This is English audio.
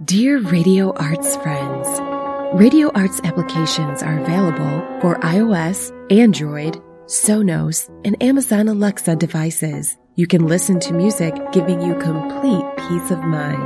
Dear Radio Arts friends, Radio Arts applications are available for iOS, Android, Sonos, and Amazon Alexa devices. You can listen to music giving you complete peace of mind.